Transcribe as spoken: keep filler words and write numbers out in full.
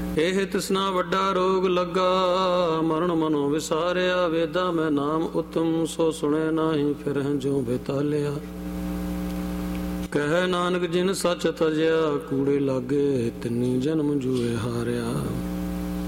ਇਹ ਤਿਸਨਾ ਵੱਡਾ ਰੋਗ ਲੱਗਾ, ਮਰਨ ਮਨੋਂ ਵਿਸਾਰਿਆ। ਵੇਦਾਂ ਮੈਂ ਨਾਮ ਉਤਮ, ਸੋ ਸੁਣੇ ਨਾਹੀਂ ਫਿਰ ਜੋ ਬੇਤਾਲਿਆ। ਕਹਿ ਨਾਨਕ ਜਿਨ ਸੱਚ ਤਜਿਆ, ਕੂੜੇ ਲਾਗੇ ਤਿੰਨੀ ਜਨਮ ਜੂਏ ਹਾਰਿਆ।